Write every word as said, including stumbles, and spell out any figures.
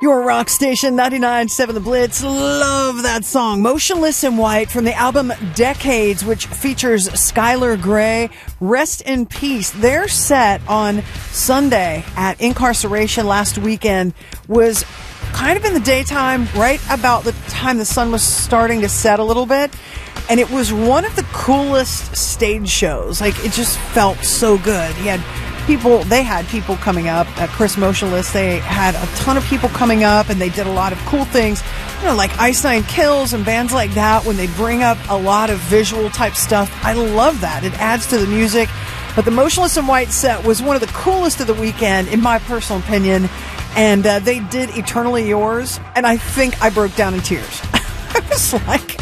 Your rock station, ninety-nine point seven The Blitz. Love that song. Motionless in White from the album Decades, which features Skylar Grey. Rest in peace. Their set on Sunday at Incarceration last weekend was kind of in the daytime, right about the time the sun was starting to set a little bit. And it was one of the coolest stage shows. Like, it just felt so good. He had people, they had people coming up at Chris Motionless. They had a ton of people coming up, and they did a lot of cool things, you know, like Ice Nine Kills and bands like that, when they bring up a lot of visual type stuff. I love that. It adds to the music. But the Motionless in White set was one of the coolest of the weekend, in my personal opinion. And uh, they did Eternally Yours, and I think I broke down in tears. I was like,